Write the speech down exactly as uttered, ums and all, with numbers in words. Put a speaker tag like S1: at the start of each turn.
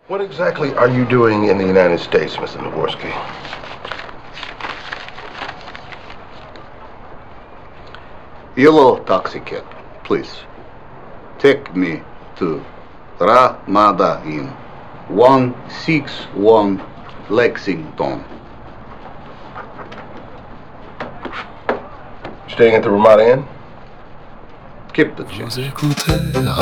S1: What exactly are you doing in the United States, Mister Navorsky?
S2: Yellow taxi cab, please. Take me to Ramada Inn, one sixty-one Lexington.
S1: Staying at the Ramada Inn?
S2: Keep the
S3: Vous
S2: change.
S3: écoutez